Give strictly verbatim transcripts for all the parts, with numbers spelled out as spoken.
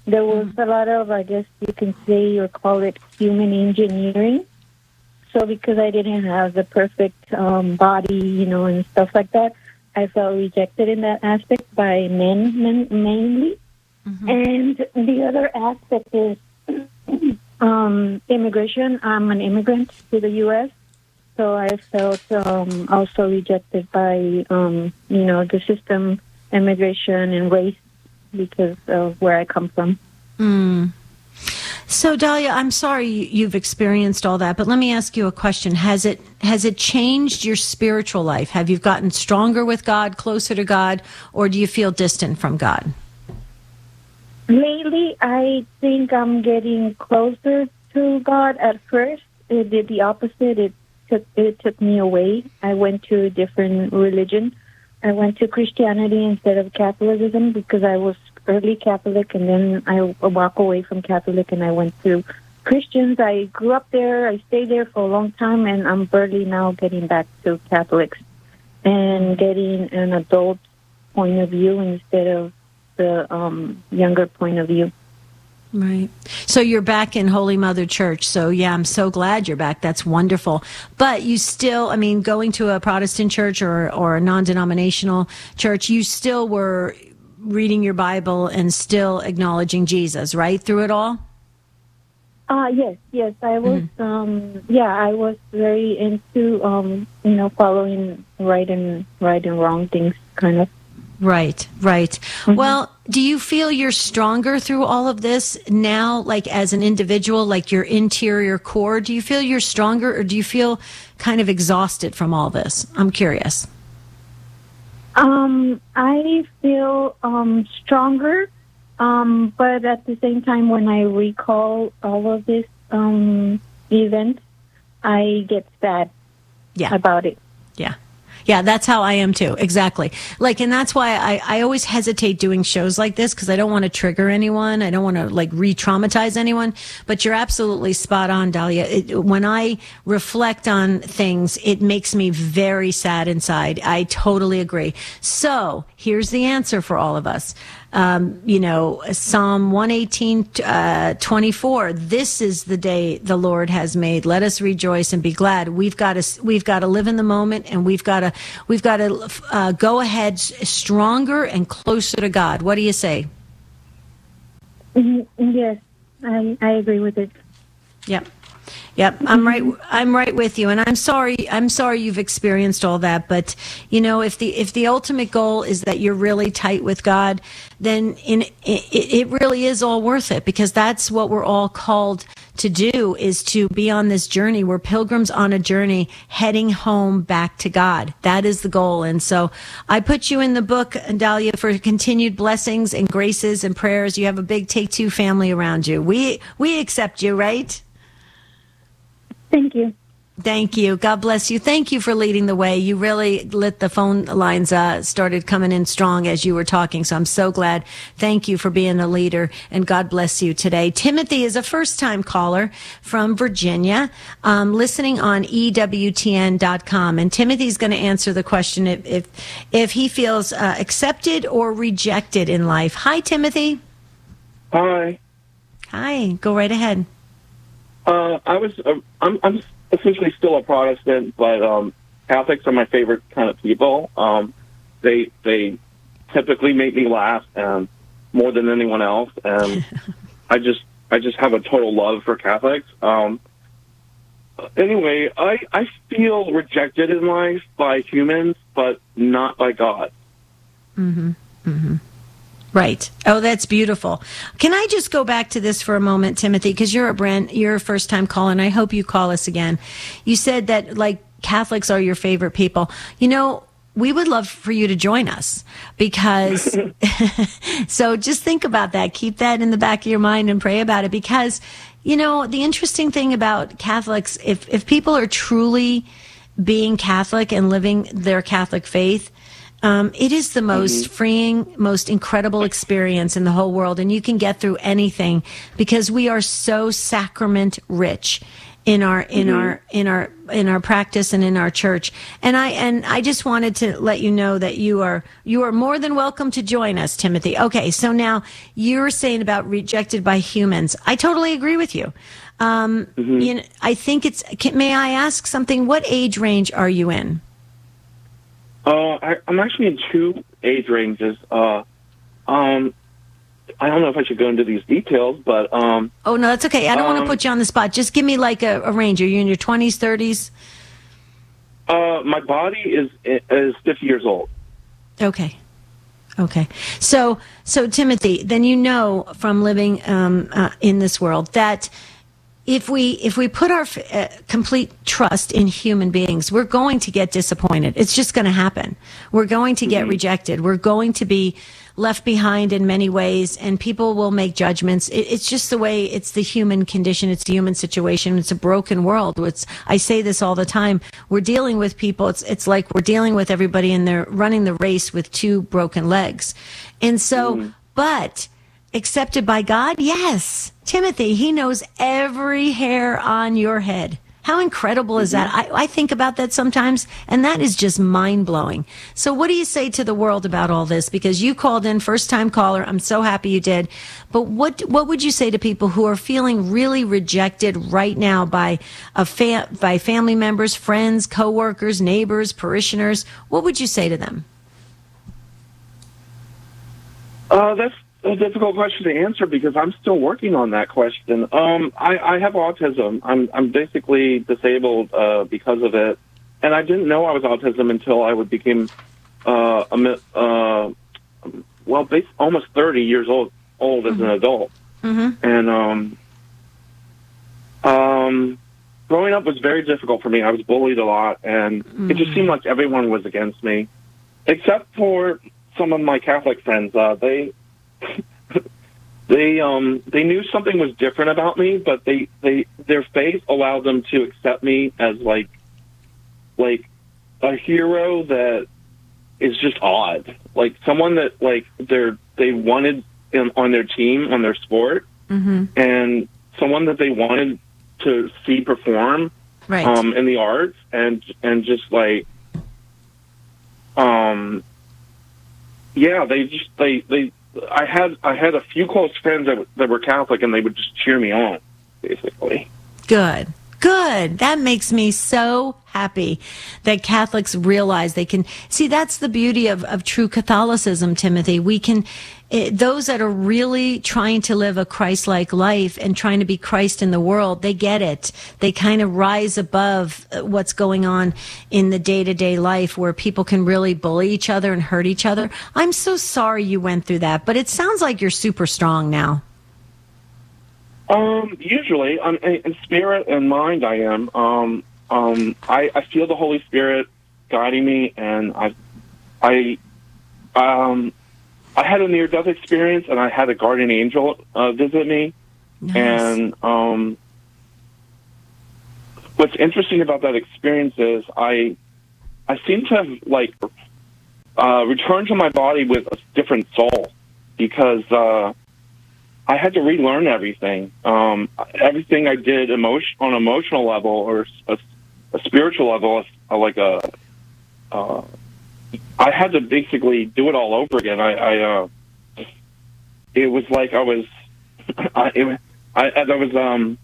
there was a lot of, I guess you can say or call it human engineering. So because I didn't have the perfect um, body, you know, and stuff like that, I felt rejected in that aspect by men, men mainly. Mm-hmm. And the other aspect is um, immigration. I'm an immigrant to the U S, so I felt um, also rejected by, um, you know, the system, immigration, and race because of where I come from. Mm. So, Dahlia, I'm sorry you've experienced all that, but let me ask you a question. Has it has it changed your spiritual life? Have you gotten stronger with God, closer to God, or do you feel distant from God? Lately, I think I'm getting closer to God. At first, it did the opposite. It took it took me away. I went to a different religion. I went to Christianity instead of Catholicism because I was early Catholic, and then I walked away from Catholic and I went to Christians. I grew up there. I stayed there for a long time, and I'm barely now getting back to Catholics and getting an adult point of view instead of the um, younger point of view. Right. So you're back in Holy Mother Church. So, yeah, I'm so glad you're back. That's wonderful. But you still, I mean, going to a Protestant church or, or a non-denominational church, you still were reading your Bible and still acknowledging Jesus, right, through it all? Uh, yes, yes. I was, mm-hmm. um, yeah, I was very into, um, you know, following right and, right and wrong things, kind of. Right, right. Mm-hmm. Well, do you feel you're stronger through all of this now, like as an individual, like your interior core? Do you feel you're stronger, or do you feel kind of exhausted from all this? I'm curious. Um, I feel um, stronger, um, but at the same time, when I recall all of this um, event, I get sad yeah. about it. Yeah. Yeah, that's how I am too. Exactly. Like, and that's why I, I always hesitate doing shows like this, because I don't want to trigger anyone. I don't want to like re-traumatize anyone. But you're absolutely spot on, Dahlia. It, when I reflect on things, it makes me very sad inside. I totally agree. So here's the answer for all of us. Um, you know, Psalm one eighteen, uh, twenty-four, this is the day the Lord has made. Let us rejoice and be glad. We've got to, we've got to live in the moment, and we've got to, we've got to uh, go ahead stronger and closer to God. What do you say? Mm-hmm. Yes, I, I agree with it. Yep. Yep, I'm right. I'm right with you, and I'm sorry. I'm sorry you've experienced all that. But you know, if the if the ultimate goal is that you're really tight with God, then in it, it really is all worth it, because that's what we're all called to do, is to be on this journey. We're pilgrims on a journey heading home back to God. That is the goal. And so I put you in the book, Dahlia, for continued blessings and graces and prayers. You have a big Take Two family around you. We we accept you, right? Thank you. Thank you. God bless you. Thank you for leading the way. You really lit the phone lines, uh, started coming in strong as you were talking. So I'm so glad. Thank you for being a leader, and God bless you today. Timothy is a first time caller from Virginia, um, listening on E W T N dot com. And Timothy's going to answer the question if, if, if he feels uh, accepted or rejected in life. Hi, Timothy. Hi. Hi. Go right ahead. Uh, I was, uh, I'm, I'm essentially still a Protestant, but um, Catholics are my favorite kind of people. Um, they they typically make me laugh um, more than anyone else, and I just I just have a total love for Catholics. Um, anyway, I I feel rejected in life by humans, but not by God. Mm-hmm. Mm-hmm. Right. Oh, that's beautiful. Can I just go back to this for a moment, Timothy, because you're a brand, you're a first time caller, and I hope you call us again. You said that like Catholics are your favorite people. You know, we would love for you to join us, because so just think about that. Keep that in the back of your mind and pray about it, because, you know, the interesting thing about Catholics, if, if people are truly being Catholic and living their Catholic faith, Um, it is the most mm-hmm. freeing, most incredible experience in the whole world. And you can get through anything, because we are so sacrament rich. in our in Mm-hmm. our in our in our practice and in our church. And I and I just wanted to let you know that you are you are more than welcome to join us, Timothy. Okay, so now you're saying about rejected by humans. I totally agree with you. Um, Mm-hmm. you know, I think it's. Can, may I ask something? What age range are you in? Uh, I, I'm actually in two age ranges. Uh, um, I don't know if I should go into these details, but um, Oh no, that's okay. I don't want to Um, put you on the spot. Just give me like a, a range. Are you in your twenties, thirties? uh, my body is is fifty years old. Okay. Okay. So, so Timothy, then you know from living um, uh, in this world that if we if we put our uh, complete trust in human beings, we're going to get disappointed. It's just going to happen. We're going to get Mm-hmm. rejected. We're going to be left behind in many ways, and people will make judgments. It, it's just the way. It's the human condition. It's the human situation. It's a broken world. It's, I say this all the time. We're dealing with people. It's it's like we're dealing with everybody, and they're running the race with two broken legs. And so, Mm-hmm. but accepted by God, yes. Timothy, he knows every hair on your head. How incredible is that? I, I think about that sometimes, and that is just mind-blowing. So what do you say to the world about all this? Because you called in, first-time caller. I'm so happy you did. But what what would you say to people who are feeling really rejected right now by a fa- by family members, friends, coworkers, neighbors, parishioners? What would you say to them? Uh, that's a difficult question to answer because I'm still working on that question. Um, I, I have autism. I'm I'm basically disabled uh, because of it, and I didn't know I was autism until I would became uh, a, mi- uh, well, bas- almost thirty years old old as an adult. Mm-hmm. And um, um, growing up was very difficult for me. I was bullied a lot, and it just seemed like everyone was against me, except for some of my Catholic friends. Uh, they they um they knew something was different about me, but they they their faith allowed them to accept me as like like a hero that is just odd, like someone that like they're they wanted in, on their team, on their sport, Mm-hmm. and someone that they wanted to see perform Right. um in the arts, and and just like um yeah they just they they I had I had a few close friends that that were Catholic, and they would just cheer me on, basically. Good. Good. That makes me so happy that Catholics realize they can see. That's the beauty of, of true Catholicism, Timothy. We can, it, those that are really trying to live a Christ-like life and trying to be Christ in the world, they get it. They kind of rise above what's going on in the day-to-day life where people can really bully each other and hurt each other. I'm so sorry you went through that, but it sounds like you're super strong now. Um, usually, um, in in spirit and mind, I am. Um, um, I, I feel the Holy Spirit guiding me, and I, I, um, I had a near-death experience, and I had a guardian angel uh, visit me. Nice. And um, what's interesting about that experience is I, I seem to have like uh, returned to my body with a different soul, because uh, I had to relearn everything. Um, everything I did emotion on an emotional level or a, a spiritual level, uh, like a, uh, I had to basically do it all over again. I, I uh, it was like I was, I, it, I, I was, um,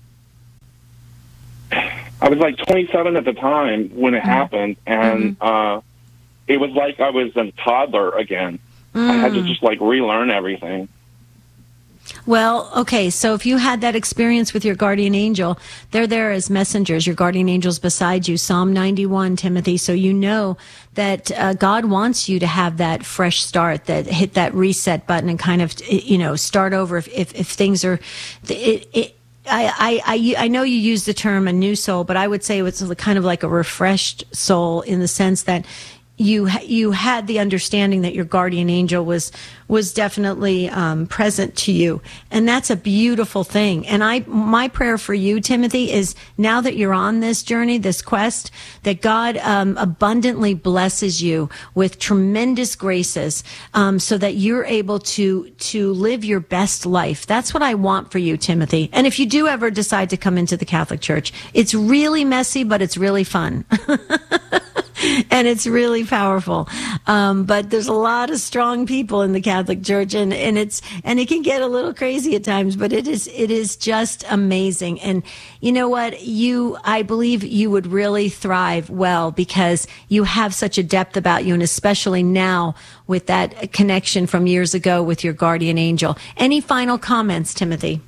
I was like twenty-seven at the time when it Mm. happened, and Mm-hmm. uh, it was like I was a toddler again. Mm. I had to just like relearn everything. Well, okay, so if you had that experience with your guardian angel, they're there as messengers. Your guardian angel's beside you. Psalm ninety-one, Timothy. So you know that uh, God wants you to have that fresh start, that hit that reset button and kind of, you know, start over if, if, if things are, it, it, I, I, I, I know you use the term a new soul, but I would say it's kind of like a refreshed soul in the sense that you you had the understanding that your guardian angel was was definitely um, present to you, and that's a beautiful thing. And I, my prayer for you, Timothy, is now that you're on this journey, this quest, that God um, abundantly blesses you with tremendous graces, um, so that you're able to to live your best life. That's what I want for you, Timothy. And if you do ever decide to come into the Catholic Church, it's really messy, but it's really fun. And it's really powerful. Um, but there's a lot of strong people in the Catholic Church, and, and it's, and it can get a little crazy at times, but it is, it is just amazing. And you know what? You, I believe you would really thrive well because you have such a depth about you, and especially now with that connection from years ago with your guardian angel. Any final comments, Timothy?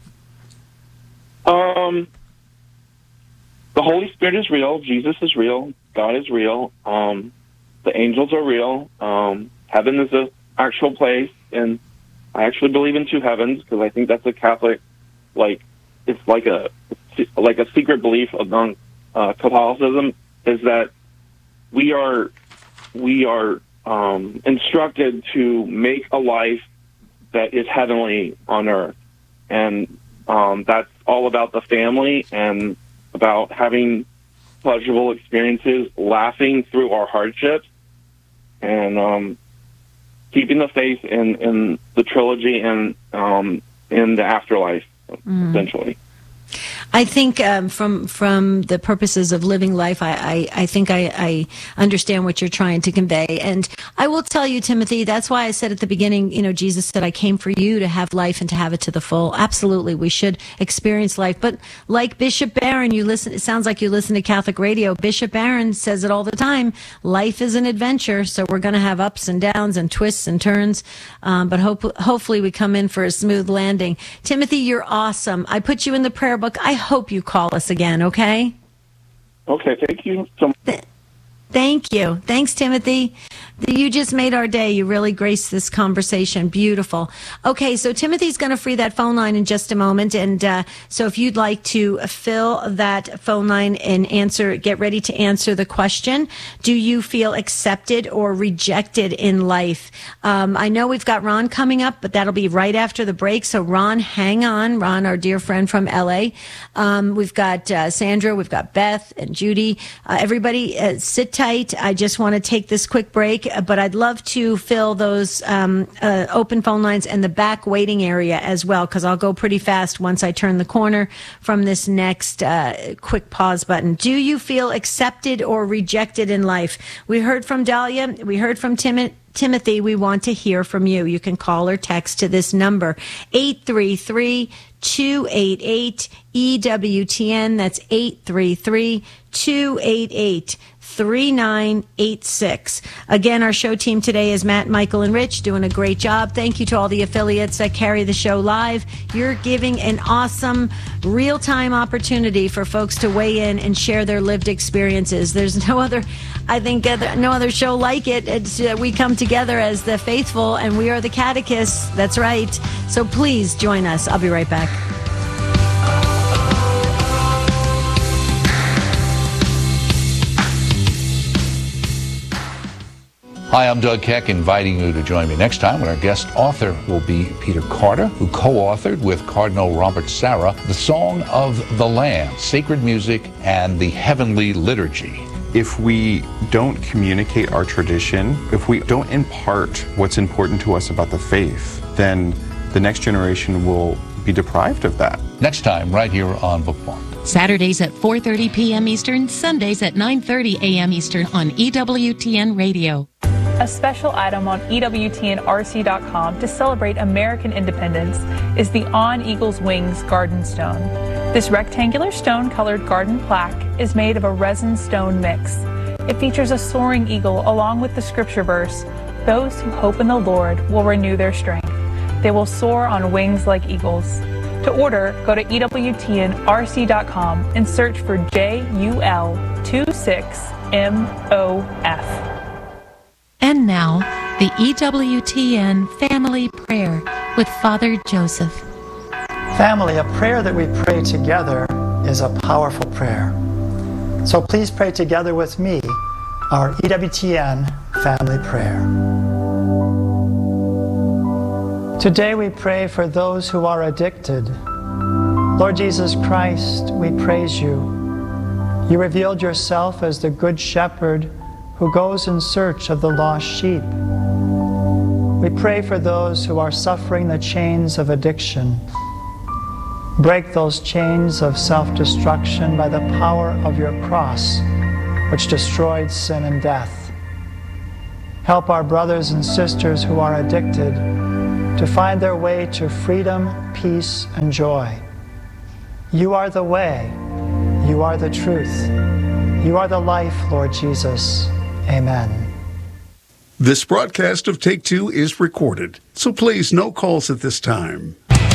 Um, the Holy Spirit is real. Jesus is real. God is real. Um, the angels are real. Um, heaven is an actual place, and I actually believe in two heavens because I think that's a Catholic, like it's like a like a secret belief among uh, Catholicism is that we are we are um, instructed to make a life that is heavenly on earth, and um, that's all about the family and about having pleasurable experiences, laughing through our hardships, and um, keeping the faith in, in the trilogy and um, in the afterlife, mm. essentially. I think um, from from the purposes of living life, I, I, I think I, I understand what you're trying to convey. And I will tell you, Timothy, that's why I said at the beginning, you know, Jesus said, I came for you to have life and to have it to the full. Absolutely. We should experience life. But like Bishop Barron, you listen, it sounds like you listen to Catholic radio. Bishop Barron says it all the time. Life is an adventure. So we're going to have ups and downs and twists and turns. Um, but hope, hopefully we come in for a smooth landing. Timothy, you're awesome. I put you in the prayer book. I hope you call us again, okay? Okay, thank you so much. Th- thank you. Thanks, Timothy. You just made our day. You really graced this conversation. Beautiful. Okay, so Timothy's going to free that phone line in just a moment. And uh, so if you'd like to fill that phone line and answer, get ready to answer the question, do you feel accepted or rejected in life? Um, I know we've got Ron coming up, but that'll be right after the break. So Ron, hang on. Ron, our dear friend from L A. Um, we've got uh, Sandra, we've got Beth and Judy. Uh, everybody uh, sit tight. I just want to take this quick break. But I'd love to fill those um, uh, open phone lines and the back waiting area as well, because I'll go pretty fast once I turn the corner from this next uh, quick pause button. Do you feel accepted or rejected in life? We heard from Dahlia. We heard from Tim- Timothy. We want to hear from you. You can call or text to this number, eight three three, two eight eight, E W T N. That's eight three three, two eight eight, three nine eight six. Again, our show team today is Matt, Michael, and Rich, doing a great job. Thank you to all the affiliates that carry the show live. You're giving an awesome real-time opportunity for folks to weigh in and share their lived experiences. There's no other, I think, other, no other show like it. It's, uh, we come together as the faithful, and we are the catechists. That's right. So please join us. I'll be right back. Hi, I'm Doug Keck, inviting you to join me next time when our guest author will be Peter Carter, who co-authored with Cardinal Robert Sarah the Song of the Lamb, Sacred Music and the Heavenly Liturgy. If we don't communicate our tradition, if we don't impart what's important to us about the faith, then the next generation will be deprived of that. Next time, right here on Bookmark. Saturdays at four thirty p.m. Eastern, Sundays at nine thirty a.m. Eastern on E W T N Radio. A special item on E W T N R C dot com to celebrate American independence is the On Eagle's Wings Garden Stone. This rectangular stone-colored garden plaque is made of a resin stone mix. It features a soaring eagle along with the scripture verse, "Those who hope in the Lord will renew their strength. They will soar on wings like eagles." To order, go to E W T N R C dot com and search for J U L twenty-six M O F. And now, the E W T N Family Prayer with Father Joseph. Family, a prayer that we pray together is a powerful prayer. So please pray together with me our E W T N family prayer. Today we pray for those who are addicted. Lord Jesus Christ, we praise you. You revealed yourself as the good shepherd who goes in search of the lost sheep. We pray for those who are suffering the chains of addiction. Break those chains of self-destruction by the power of your cross, which destroyed sin and death. Help our brothers and sisters who are addicted to find their way to freedom, peace, and joy. You are the way. You are the truth. You are the life, Lord Jesus. Amen. This broadcast of Take Two is recorded, so please no calls at this time.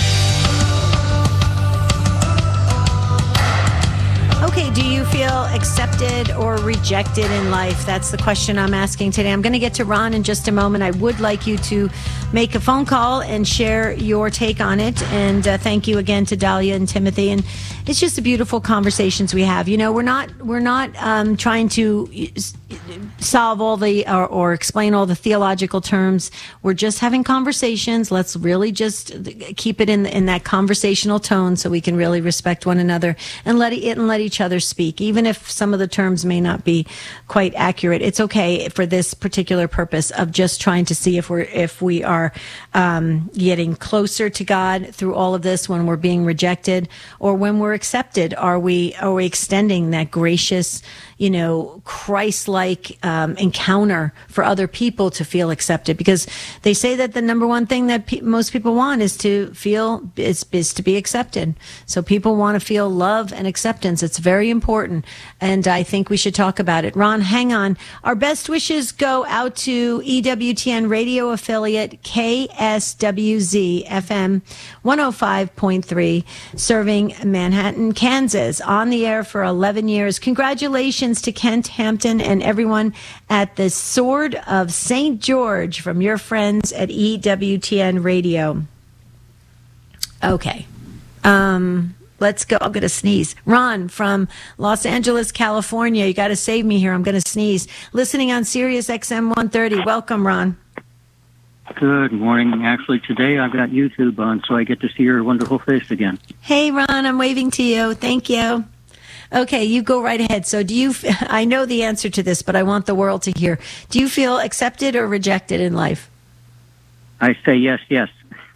Okay, do you feel accepted or rejected in life? That's the question I'm asking today. I'm going to get to Ron in just a moment. I would like you to make a phone call and share your take on it. And uh, thank you again to Dahlia and Timothy. And it's just the beautiful conversations we have. You know, we're not we're not um, trying to solve all the or, or explain all the theological terms. We're just having conversations. Let's really just keep it in in that conversational tone so we can really respect one another and let it and let each other speak, even if some of the terms may not be quite accurate. It's okay for this particular purpose of just trying to see if we're if we are um, getting closer to God through all of this when we're being rejected, or when we're accepted. Are we are we extending that gracious, you know, Christ-like um, encounter for other people to feel accepted? Because they say that the number one thing that pe- most people want is to feel is, is to be accepted. So people want to feel love and acceptance. It's very important, and I think we should talk about it. Ron, hang on. Our best wishes go out to E W T N radio affiliate K S W Z F M one oh five point three, serving Manhattan, Kansas, on the air for eleven years. Congratulations to Kent Hampton and everyone at the Sword of Saint George from your friends at E W T N Radio. Okay. Um, let's go. I'm going to sneeze. Ron from Los Angeles, California. You got to save me here. I'm going to sneeze. Listening on Sirius X M one thirty. Welcome, Ron. Good morning. Actually, today I've got YouTube on, so I get to see your wonderful face again. Hey, Ron, I'm waving to you. Thank you. Okay, you go right ahead. So do you, I know the answer to this, but I want the world to hear. Do you feel accepted or rejected in life? I say yes, yes.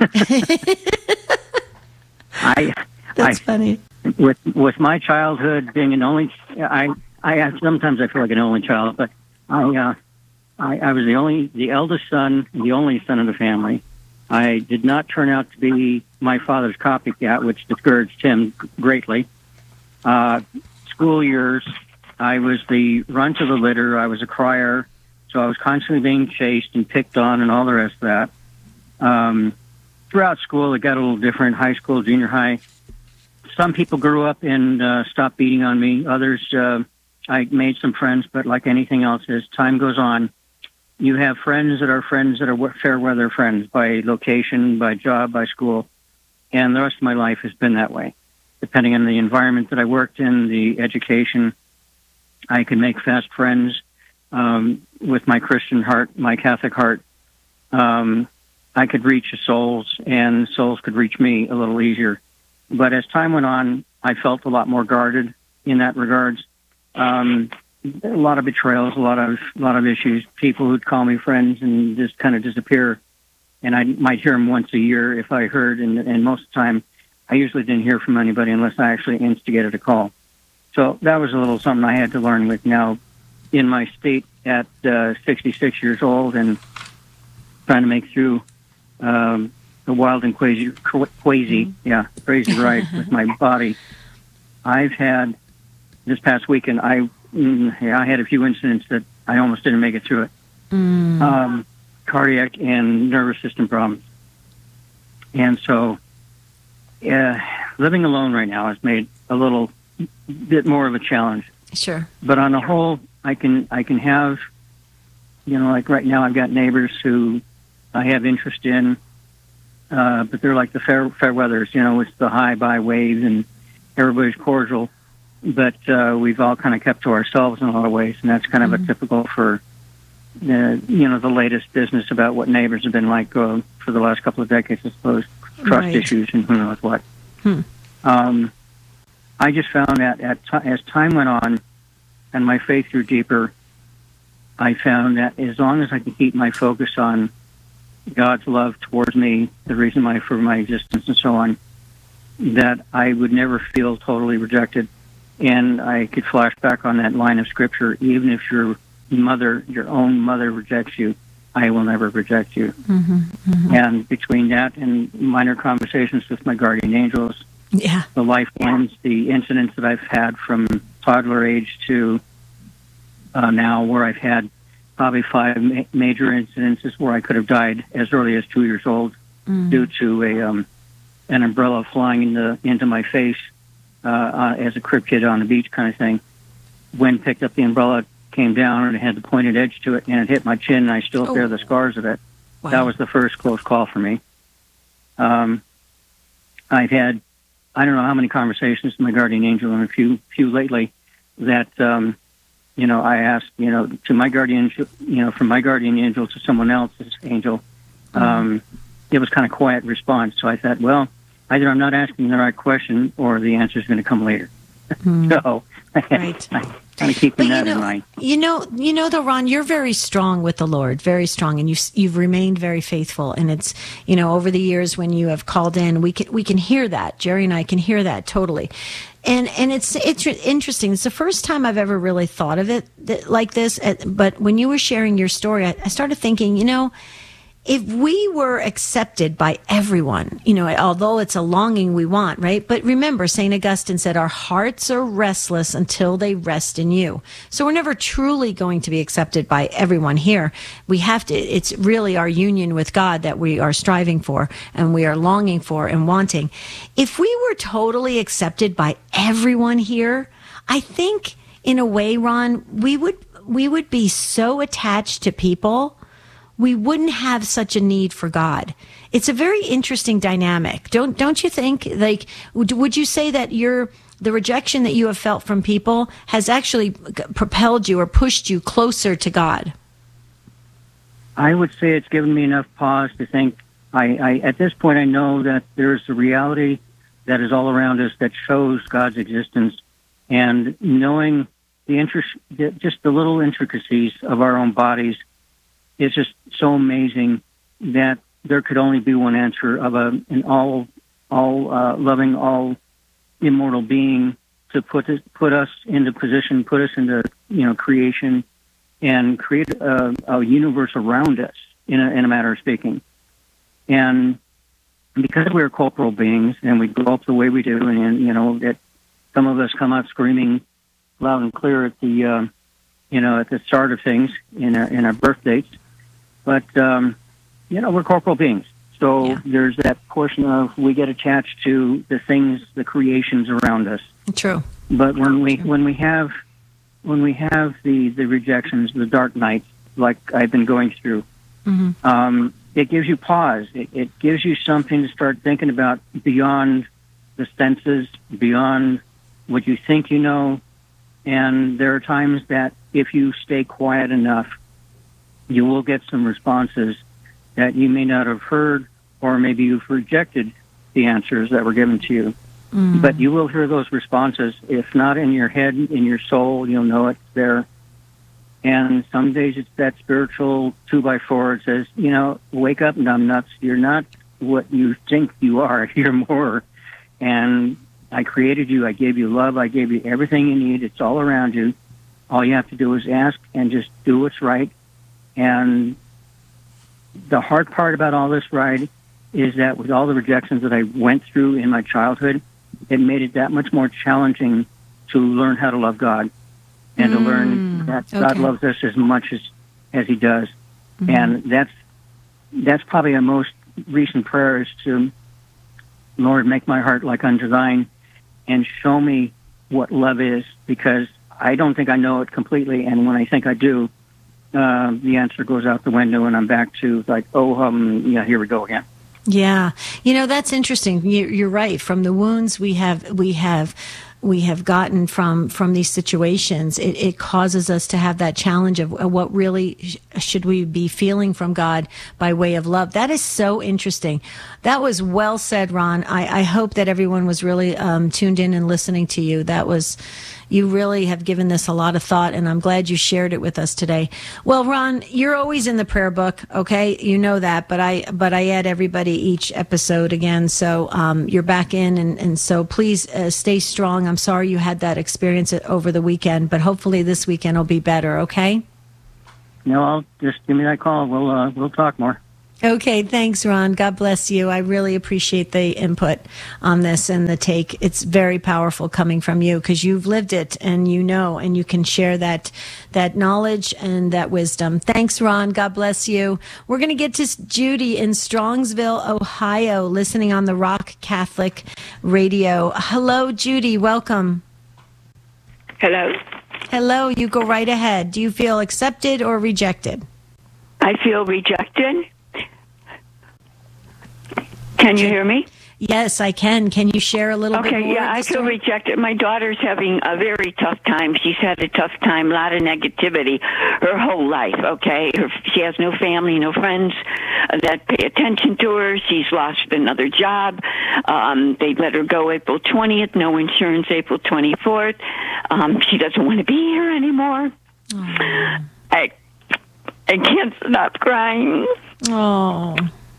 I, That's I, funny. With with my childhood being an only, I, I sometimes I feel like an only child, but I, uh, I, I was the only, the eldest son, the only son of the family. I did not turn out to be my father's copycat, which discouraged him greatly. Uh, school years, I was the runt of the litter. I was a crier, so I was constantly being chased and picked on and all the rest of that. Um, throughout school, it got a little different. High school, junior high. Some people grew up and uh, stopped beating on me. Others, uh, I made some friends, but like anything else, as time goes on, you have friends that are friends that are fair weather friends by location, by job, by school, and the rest of my life has been that way. Depending on the environment that I worked in, the education, I could make fast friends um, with my Christian heart, my Catholic heart. Um, I could reach souls, and souls could reach me a little easier. But as time went on, I felt a lot more guarded in that regards. Um, a lot of betrayals, a lot of a lot of issues. People who'd call me friends and just kind of disappear, and I might hear them once a year if I heard, and, and most of the time, I usually didn't hear from anybody unless I actually instigated a call. So that was a little something I had to learn with. Now, in my state at uh, sixty-six years old and trying to make through um, the wild and crazy, crazy, yeah, crazy ride with my body, I've had, this past weekend, I mm, yeah, I had a few incidents that I almost didn't make it through it. Mm. Um, cardiac and nervous system problems. And so uh, living alone right now has made a little bit more of a challenge. Sure. But on the whole, I can I can have, you know, like right now I've got neighbors who I have interest in, uh, but they're like the fair fair weathers, you know, it's the high by waves and everybody's cordial. But uh, we've all kind of kept to ourselves in a lot of ways, and that's kind of mm-hmm. a typical for the you know the latest business about what neighbors have been like uh, for the last couple of decades, I suppose, trust Right. issues and who knows what. Hmm. Um, I just found that at t- as time went on and my faith grew deeper, I found that as long as I could keep my focus on God's love towards me, the reason my, for my existence and so on, that I would never feel totally rejected. And I could flash back on that line of scripture, even if your mother, your own mother rejects you, I will never reject you. Mm-hmm, mm-hmm. And between that and minor conversations with my guardian angels, Yeah. the lifelines, the incidents that I've had from toddler age to uh, now, where I've had probably five ma- major incidences where I could have died as early as two years old Mm. due to a um, an umbrella flying in the, into my face uh, uh, as a crib kid on the beach kind of thing. Wind picked up the umbrella, came down, and it had the pointed edge to it, and it hit my chin, and I still Oh. bear the scars of it. Wow. That was the first close call for me. Um, I've had, I don't know how many conversations with my guardian angel, and a few few lately, that, um, you know, I asked, you know, to my guardian, you know, from my guardian angel to someone else's angel, um, it was kind of quiet response. So I thought, well, either I'm not asking the right question or the answer is going to come later. So Right. I kind of keeping But that you in know, mind. you know, you know, though, Ron, you're very strong with the Lord, very strong, and you've you've remained very faithful. And it's, you know, over the years when you have called in, we can we can hear that. Jerry and I can hear that totally. And and it's it's interesting. It's the first time I've ever really thought of it th- like this. uh, But when you were sharing your story, I, I started thinking, you know, if we were accepted by everyone, you know, although it's a longing we want, right? But remember, Saint Augustine said, our hearts are restless until they rest in you. So we're never truly going to be accepted by everyone here. We have to, it's really our union with God that we are striving for and we are longing for and wanting. If we were totally accepted by everyone here, I think in a way, Ron, we would, we would be so attached to people, we wouldn't have such a need for God. It's a very interesting dynamic. Don't don't you think? Like, would, would you say that your the rejection that you have felt from people has actually propelled you or pushed you closer to God? I would say it's given me enough pause to think. I, I at this point, I know that there's a reality that is all around us that shows God's existence, and knowing the interest, just the little intricacies of our own bodies, is just so amazing that there could only be one answer of a an all all uh, loving, all immortal being to put us, put us into position, put us into you know creation, and create a, a universe around us in a, in a matter of speaking. And because we're corporal beings and we grow up the way we do, and you know that some of us come out screaming loud and clear at the uh, you know at the start of things in our, in our birth dates. But, um, you know, we're corporal beings. So Yeah. there's that portion of we get attached to the things, the creations around us. True. But when we when we have when we have the, the rejections, the dark nights, like I've been going through, Mm-hmm. um, it gives you pause. It, it gives you something to start thinking about beyond the senses, beyond what you think you know. And there are times that if you stay quiet enough, you will get some responses that you may not have heard, or maybe you've rejected the answers that were given to you. Mm. But you will hear those responses. If not in your head, in your soul, you'll know it's there. And some days it's that spiritual two by four. It says, you know, wake up, numbnuts. You're not what you think you are. You're more. And I created you. I gave you love. I gave you everything you need. It's all around you. All you have to do is ask and just do what's right. And the hard part about all this ride is that with all the rejections that I went through in my childhood, it made it that much more challenging to learn how to love God and Mm, to learn that God okay. loves us as much as, as he does. Mm-hmm. And that's that's probably our most recent prayer is to, Lord, make my heart like unto thine and show me what love is, because I don't think I know it completely. And when I think I do, Uh, the answer goes out the window, and I'm back to like, oh, um, yeah, here we go again. Yeah, you know, that's interesting. You- You're right. From the wounds we have, we have we have gotten from from these situations, it, it causes us to have that challenge of uh, what really sh- should we be feeling from God by way of love. That is so interesting. That was well said, Ron. I, I hope that everyone was really um, tuned in and listening to you. That was, you really have given this a lot of thought, and I'm glad you shared it with us today. Well, Ron, you're always in the prayer book, okay? You know that, but I but I add everybody each episode again, so um, you're back in, and, and so please uh, stay strong. I'm sorry you had that experience over the weekend, but hopefully this weekend will be better, okay? No, I'll just give me that call. We'll uh, we'll talk more. Okay, thanks, Ron. God bless you. I really appreciate the input on this and the take. It's very powerful coming from you because you've lived it and you know, and you can share that that knowledge and that wisdom. Thanks, Ron. God bless you. We're going to get to Judy in Strongsville, Ohio, listening on the Rock Catholic Radio. Hello, Judy. Welcome. Hello. Hello. You go right ahead. Do you feel accepted or rejected? I feel rejected. Can you hear me? Yes, I can. Can you share a little okay, bit more? Okay, yeah, I feel rejected. My daughter's having a very tough time. She's had a tough time, a lot of negativity her whole life, okay? Her, she has no family, no friends that pay attention to her. She's lost another job. Um, they let her go April twentieth, no insurance April twenty-fourth. Um, she doesn't want to be here anymore. Oh. I, I can't stop crying. Oh.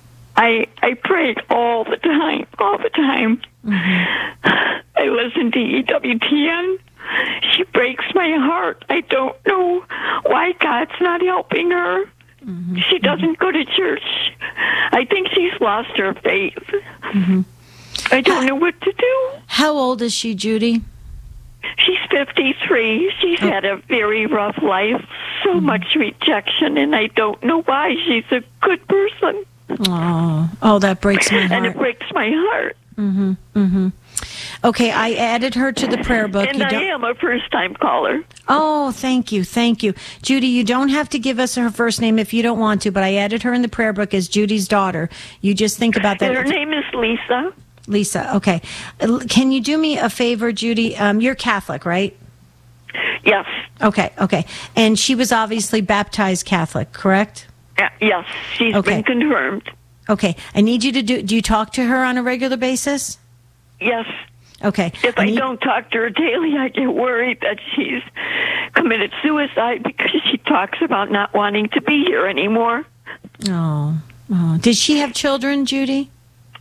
I I prayed all the time, all the time. Mm-hmm. I listen to E W T N. She breaks my heart. I don't know why God's not helping her. Mm-hmm. She doesn't go to church. I think she's lost her faith. Mm-hmm. I don't know what to do. How old is she, Judy? She's fifty-three. She's oh. had a very rough life, so mm-hmm. much rejection, and I don't know why. She's a good person. Oh, oh, that breaks my heart. And it breaks my heart. Mm-hmm, mm-hmm. Okay, I added her to the prayer book. And you I am a first-time caller. Oh, thank you, thank you. Judy, you don't have to give us her first name if you don't want to, but I added her in the prayer book as Judy's daughter. You just think about that. And her name is Lisa. Lisa, okay. Can you do me a favor, Judy? Um, you're Catholic, right? Yes. Okay, okay. And she was obviously baptized Catholic, correct? Uh, yes, she's okay. been confirmed. Okay, I need you to do, do you talk to her on a regular basis? Yes. Okay. If I, I need, don't talk to her daily, I get worried that she's committed suicide because she talks about not wanting to be here anymore. Oh, oh. Did she have children, Judy?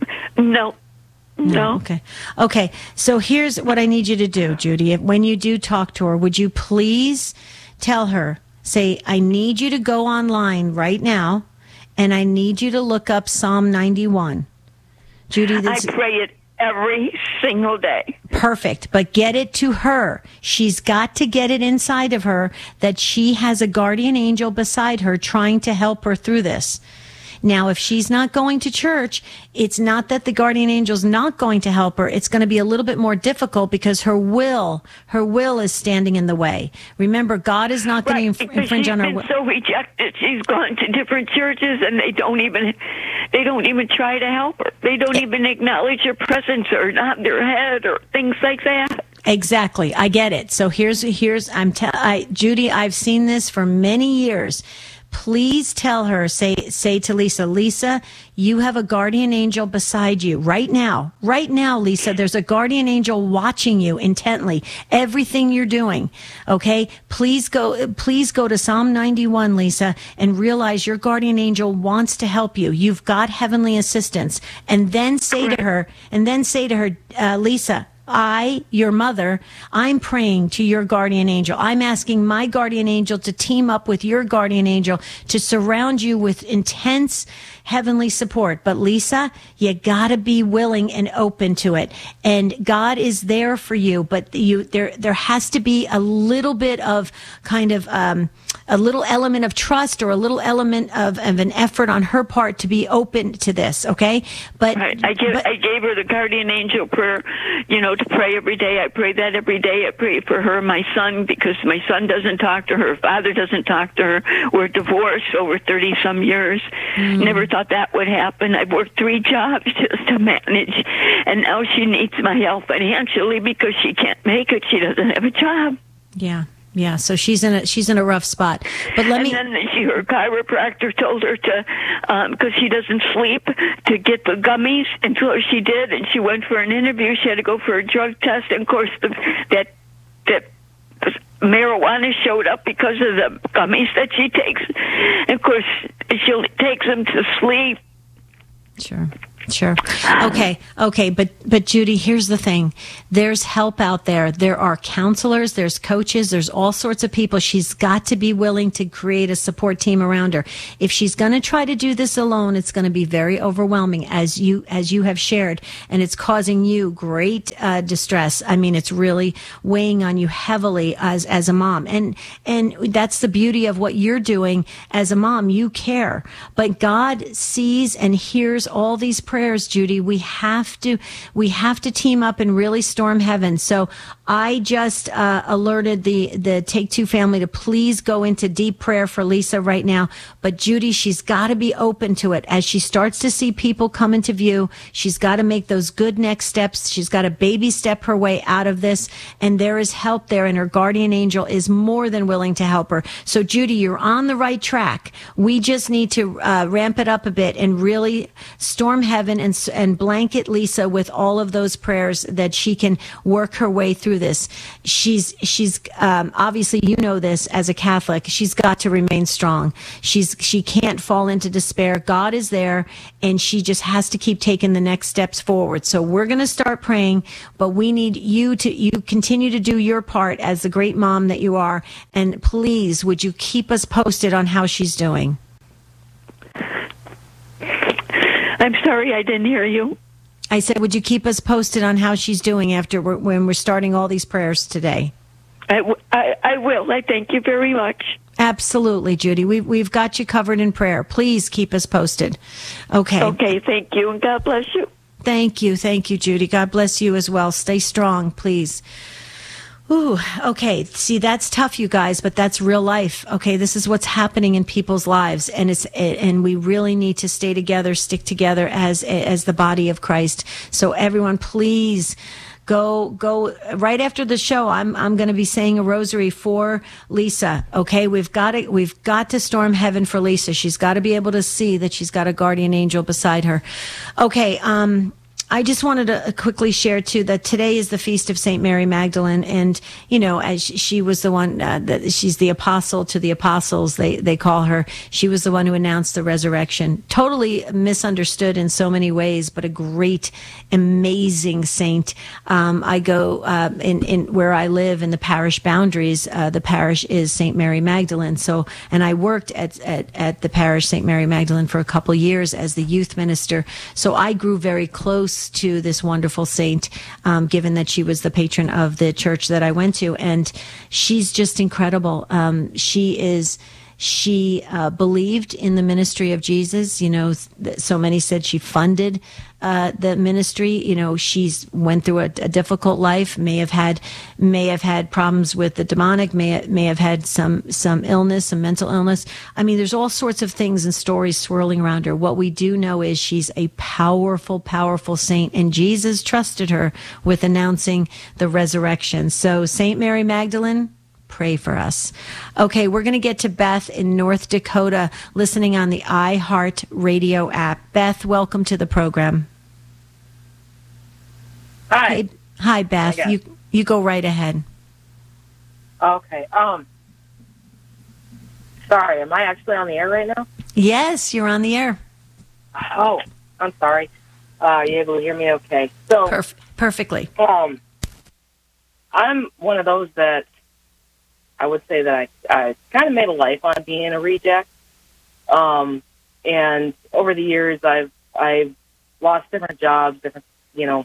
No. No. no. Okay. Okay, so here's what I need you to do, Judy. When you do talk to her, would you please tell her, say, I need you to go online right now, and I need you to look up Psalm ninety-one. Judy, this I pray it every single day. Perfect, but get it to her. She's got to get it inside of her that she has a guardian angel beside her trying to help her through this. Now, if she's not going to church, it's not that the guardian angel's not going to help her. It's going to be a little bit more difficult because her will, her will is standing in the way. Remember, God is not going right, to inf- infringe on her will. She's been so rejected. She's gone to different churches, and they don't even, they don't even try to help her. They don't it, even acknowledge her presence or nod their head or things like that. Exactly, I get it. So here's here's I'm te- I, Judy. I've seen this for many years. Please tell her, say say to Lisa, Lisa, you have a guardian angel beside you right now. Right now, Lisa, there's a guardian angel watching you intently, everything you're doing. Okay? Please go please go to Psalm ninety-one, Lisa, and realize your guardian angel wants to help you. You've got heavenly assistance. And then say to her, and then say to her, uh, Lisa, I, your mother, I'm praying to your guardian angel. I'm asking my guardian angel to team up with your guardian angel to surround you with intense heavenly support. But Lisa, you gotta be willing and open to it. And God is there for you, but you, there, there has to be a little bit of kind of, um, a little element of trust or a little element of, of an effort on her part to be open to this. Okay. But right. I, give, but, I gave her the guardian angel prayer, you know, to pray every day. I pray that every day. I pray for her and my son because my son doesn't talk to her. Her father doesn't talk to her. We're divorced over thirty-some years. Mm. Never thought that would happen. I've worked three jobs just to manage, and now she needs my help financially because she can't make it. She doesn't have a job. Yeah. Yeah, so she's in a she's in a rough spot. But let and me. And then she, her chiropractor told her to, because um, she doesn't sleep, to get the gummies. And so she did, and she went for an interview. She had to go for a drug test, and of course the, that that marijuana showed up because of the gummies that she takes. And of course, she takes them to sleep. Sure. Sure. Okay. Okay. But, but Judy, here's the thing. There's help out there. There are counselors, there's coaches, there's all sorts of people. She's got to be willing to create a support team around her. If she's going to try to do this alone, it's going to be very overwhelming, as you, as you have shared, and it's causing you great uh, distress. I mean, it's really weighing on you heavily as, as a mom. And, and that's the beauty of what you're doing as a mom. You care, but God sees and hears all these prayers, Judy. We have to, we have to team up and really storm heaven. So I just uh, alerted the, the Take Two family to please go into deep prayer for Lisa right now. But Judy, she's got to be open to it. As she starts to see people come into view, she's got to make those good next steps. She's got to baby step her way out of this. And there is help there, and her guardian angel is more than willing to help her. So Judy, you're on the right track. We just need to uh, ramp it up a bit and really storm heaven and, and blanket Lisa with all of those prayers that she can work her way through this. She's, she's, um, obviously, you know this as a Catholic, she's got to remain strong. She's, she can't fall into despair. God is there, and she just has to keep taking the next steps forward. So we're going to start praying, but we need you to, you continue to do your part as the great mom that you are. And please, would you keep us posted on how she's doing? I'm sorry, I didn't hear you. I said, would you keep us posted on how she's doing after we're, when we're starting all these prayers today? I, w- I, I will. I thank you very much. Absolutely, Judy. We've, we've got you covered in prayer. Please keep us posted. Okay. Okay, thank you, and God bless you. Thank you. Thank you, Judy. God bless you as well. Stay strong, please. Ooh, okay. See, that's tough, you guys, but that's real life. Okay, this is what's happening in people's lives, and it's and we really need to stay together, stick together as as the body of Christ. So everyone, please go go right after the show. I'm I'm going to be saying a rosary for Lisa. Okay, we've got to we've got to storm heaven for Lisa. She's got to be able to see that she's got a guardian angel beside her. Okay. Um. I just wanted to quickly share, too, that today is the feast of Saint Mary Magdalene. And, you know, as she was the one, uh, that she's the apostle to the apostles, they, they call her. She was the one who announced the resurrection. Totally misunderstood in so many ways, but a great, amazing saint. Um, I go uh, in, in where I live in the parish boundaries. Uh, the parish is Saint Mary Magdalene. So, and I worked at, at, at the parish Saint Mary Magdalene for a couple years as the youth minister. So I grew very close to this wonderful saint, um, given that she was the patron of the church that I went to. And she's just incredible. Um, she is, she uh, believed in the ministry of Jesus. You know, so many said she funded uh, the ministry. You know, she's went through a, a difficult life, may have had, may have had problems with the demonic, may, may have had some, some illness, some mental illness. I mean, there's all sorts of things and stories swirling around her. What we do know is she's a powerful, powerful saint, and Jesus trusted her with announcing the resurrection. So Saint Mary Magdalene, pray for us. Okay, we're going to get to Beth in North Dakota, listening on the iHeart Radio app. Beth, welcome to the program. Hi. Hey, hi, Beth. Hi, you you go right ahead. Okay. Um. Sorry, am I actually on the air right now? Yes, you're on the air. Oh, I'm sorry. Uh, are you able to hear me okay? So Perf- perfectly. Um, I'm one of those that I would say that I, I kind of made a life on being a reject. Um, and over the years, I've I've lost different jobs, different, you know,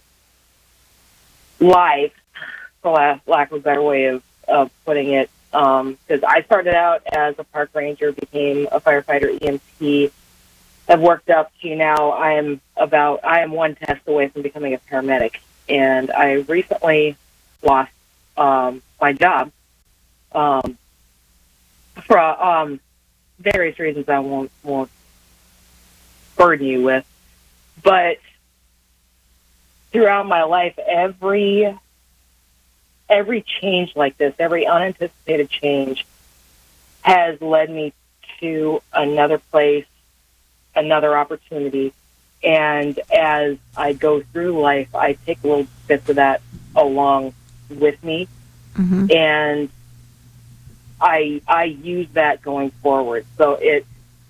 life, for lack of a better way of, of putting it. Because um, I started out as a park ranger, became a firefighter, E M T. I've worked up to now I am about I am one test away from becoming a paramedic. and I recently lost um, my job um, for um, various reasons I won't, won't burden you with. But throughout my life, every every change like this, every unanticipated change, has led me to another place, another opportunity. And as I go through life, I take little bits of that along with me. Mm-hmm. And I I use that going forward. So it,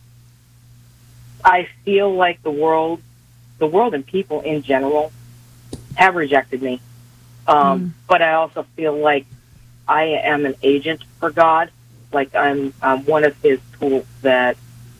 I feel like the world, the world and people in general have rejected me. Um, mm. But I also feel like I am an agent for God. Like I'm, I'm one of His tools that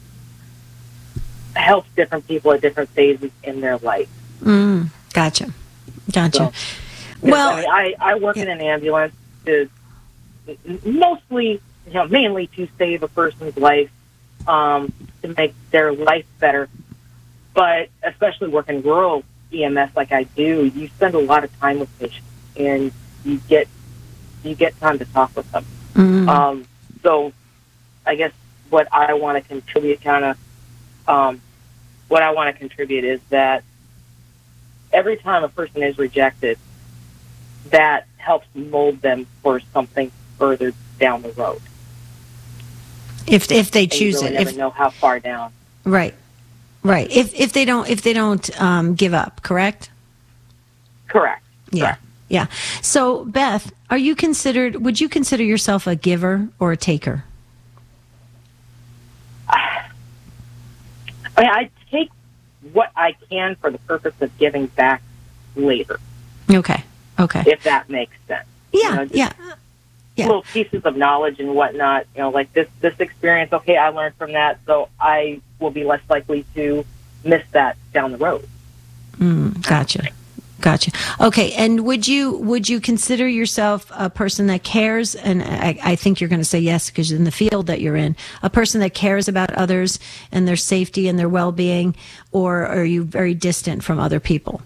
helps different people at different phases in their life. Mm. Gotcha. Gotcha. So, well, I, mean, I, I work yeah. in an ambulance to mostly, you know, mainly to save a person's life, um, to make their life better. But especially working rural E M S like I do, you spend a lot of time with patients, and you get you get time to talk with them. Mm-hmm. Um, so, I guess what I want to contribute, kind of, um, what I want to contribute is that every time a person is rejected, that helps mold them for something further down the road. If if they and choose you really it, never if, know how far down. Right, right. If if they don't if they don't um, give up, correct? Correct. Yeah. Correct. Yeah. So, Beth, are you considered? Would you consider yourself a giver or a taker? I mean, I take what I can for the purpose of giving back later. Okay. Okay. If that makes sense. Yeah. You know, yeah. Yeah. Little pieces of knowledge and whatnot. You know, like this this experience. Okay, I learned from that, so I will be less likely to miss that down the road. Mm, gotcha. Gotcha. Okay, and would you would you consider yourself a person that cares? And I, I think you're going to say yes because in the field that you're in, a person that cares about others and their safety and their well-being, or are you very distant from other people?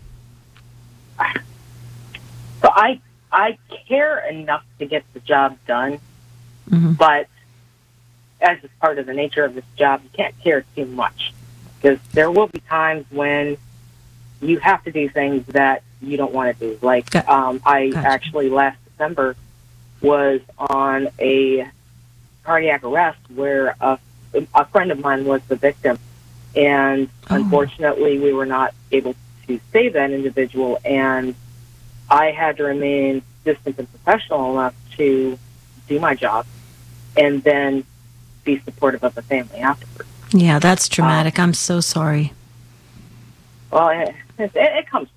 So I I care enough to get the job done, mm-hmm. but as is part of the nature of this job, you can't care too much because there will be times when you have to do things that you don't want to do. Like, um, I gotcha. actually last December was on a cardiac arrest where a, a friend of mine was the victim. And oh. unfortunately, we were not able to save that individual. And I had to remain distant and professional enough to do my job and then be supportive of the family afterwards. Yeah, that's traumatic. Um, I'm so sorry. Well, it, it, it comes.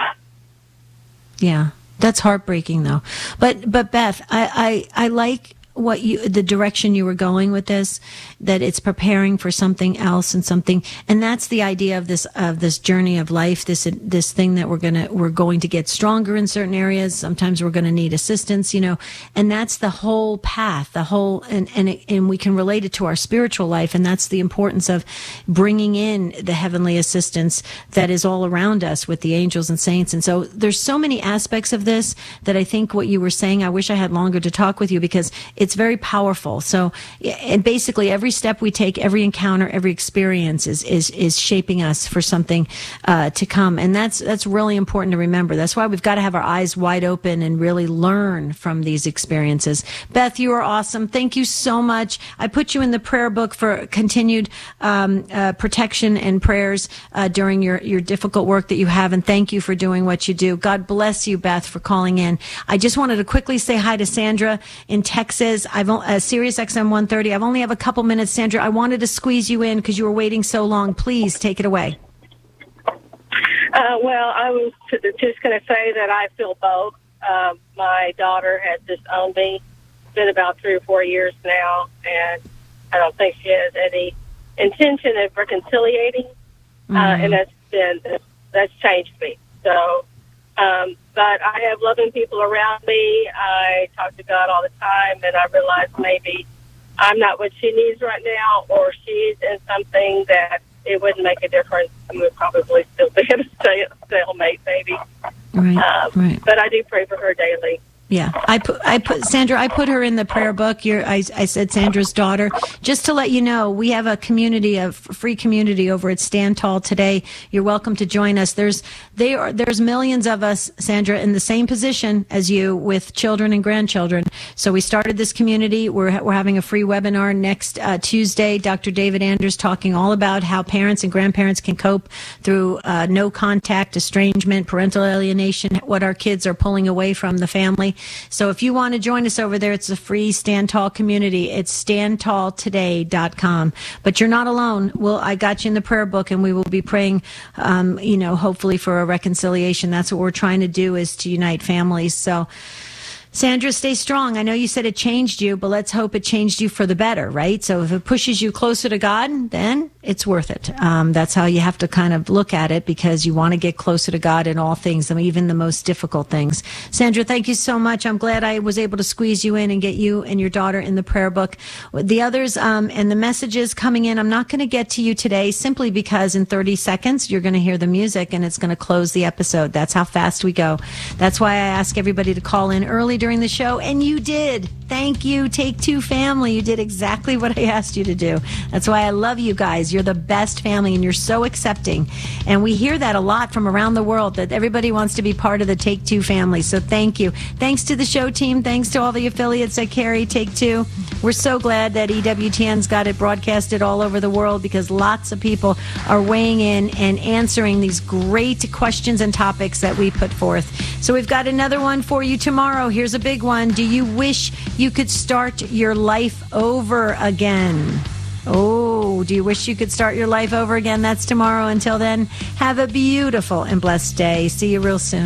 Yeah, that's heartbreaking, though. But but Beth, I, I, I like what you the direction you were going with this, that it's preparing for something else and something, and that's the idea of this of this journey of life, this this thing that we're gonna we're going to get stronger in certain areas. Sometimes we're going to need assistance, you know, and that's the whole path, the whole, and and it, and we can relate it to our spiritual life, and that's the importance of bringing in the heavenly assistance that is all around us with the angels and saints. And so there's so many aspects of this that I think what you were saying, I wish I had longer to talk with you because it's very powerful. So, and basically every step we take, every encounter, every experience is is is shaping us for something uh, to come, and that's that's really important to remember. That's why we've got to have our eyes wide open and really learn from these experiences. Beth, you are awesome. Thank you so much. I put you in the prayer book for continued um, uh, protection and prayers uh, during your your difficult work that you have, and thank you for doing what you do. God bless you, Beth, for calling in. I just wanted to quickly say hi to Sandra in Texas. I've uh, Sirius X M one thirty. I've only have a couple minutes, Sandra. I wanted to squeeze you in because you were waiting so long. Please take it away. Uh, well, I was just going to say that I feel both. Uh, my daughter has disowned me. It's been about three or four years now, and I don't think she has any intention of reconciliating. Mm-hmm. Uh, and that's been that's changed me. So. Um, but I have loving people around me. I talk to God all the time, and I realize maybe I'm not what she needs right now, or she's in something that it wouldn't make a difference. I would probably still be at a stalemate, maybe. Right, um, right. But I do pray for her daily. Yeah, I put, I put, Sandra, I put her in the prayer book. You're, I, I said Sandra's daughter. Just to let you know, we have a community, a free community over at Stand Tall today. You're welcome to join us. There's, they are, there's millions of us, Sandra, in the same position as you with children and grandchildren. So we started this community. We're, we're having a free webinar next uh, Tuesday. Doctor David Anders talking all about how parents and grandparents can cope through uh, no contact, estrangement, parental alienation, what our kids are pulling away from the family. So if you want to join us over there, it's a free Stand Tall community. It's stand tall today dot com. But you're not alone. Well, I got you in the prayer book, and we will be praying, um, you know, hopefully for a reconciliation. That's what we're trying to do, is to unite families. So, Sandra, stay strong. I know you said it changed you, but let's hope it changed you for the better, right? So if it pushes you closer to God, then it's worth it. Um, that's how you have to kind of look at it, because you want to get closer to God in all things, I mean, even the most difficult things. Sandra, thank you so much. I'm glad I was able to squeeze you in and get you and your daughter in the prayer book. The others um, and the messages coming in, I'm not going to get to you today simply because in thirty seconds, you're going to hear the music and it's going to close the episode. That's how fast we go. That's why I ask everybody to call in early during the show, and you did. Thank you, Take Two family. You did exactly what I asked you to do. That's why I love you guys. You're the best family, and you're so accepting. And we hear that a lot from around the world, that everybody wants to be part of the Take Two family. So thank you. Thanks to the show team. Thanks to all the affiliates that carry Take Two. We're so glad that E W T N's got it broadcasted all over the world, because lots of people are weighing in and answering these great questions and topics that we put forth. So we've got another one for you tomorrow. Here's a big one. Do you wish you could start your life over again? Oh, do you wish you could start your life over again? That's tomorrow. Until then, have a beautiful and blessed day. See you real soon.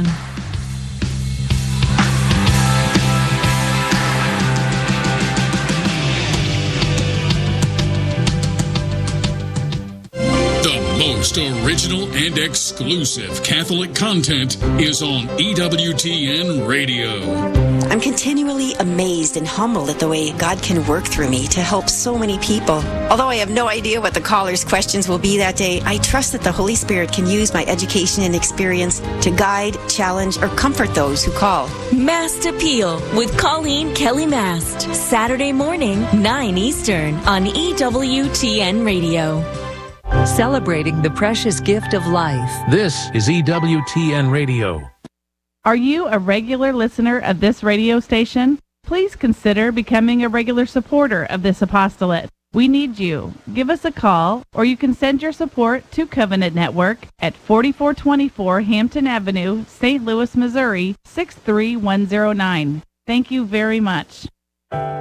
Most original and exclusive Catholic content is on E W T N Radio. I'm continually amazed and humbled at the way God can work through me to help so many people. Although I have no idea what the callers' questions will be that day, I trust that the Holy Spirit can use my education and experience to guide, challenge, or comfort those who call. Mast Appeal with Colleen Kelly Mast. Saturday morning, nine Eastern on E W T N Radio. Celebrating the precious gift of life. This is E W T N Radio. Are you a regular listener of this radio station? Please consider becoming a regular supporter of this apostolate. We need you. Give us a call, or you can send your support to Covenant Network at forty-four twenty-four Hampton Avenue, Saint Louis, Missouri, six three one zero nine. Thank you very much.